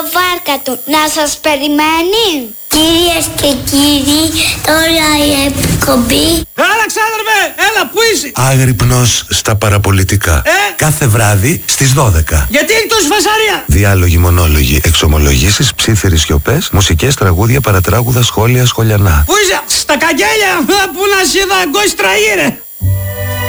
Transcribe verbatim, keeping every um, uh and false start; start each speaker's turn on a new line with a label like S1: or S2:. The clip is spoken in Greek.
S1: Βάρκα του να σας περιμένει. Κυρίες και κύριοι, τώρα η εκπομπή.
S2: Έλα ξάδερφε, έλα που είσαι.
S3: Άγρυπνος στα παραπολιτικά.
S2: Ε?
S3: Κάθε βράδυ στις δώδεκα.
S2: Γιατί έχει τόση φασαρία.
S3: Διάλογοι, μονόλογοι, εξομολογήσεις, ψίθυρες σιωπές, μουσικές, τραγούδια, παρατράγουδα, σχόλια, σχολιανά.
S2: Πού είσαι, στα καγγέλια που να σε δαγκώσει τραγύρε.